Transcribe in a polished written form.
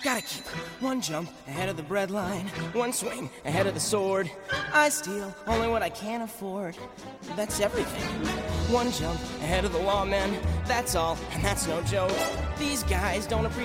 Gotta keep one jump ahead of the breadline, one swing ahead of the sword. I steal only what I can afford. That's everything. One jump ahead of the lawmen, that's all, and that's no joke. These guys don't appreciate